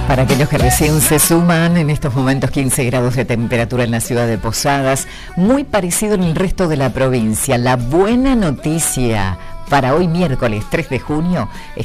Para aquellos que recién se suman, en estos momentos 15 grados de temperatura en la ciudad de Posadas, muy parecido en el resto de la provincia. La buena noticia para hoy miércoles 3 de junio es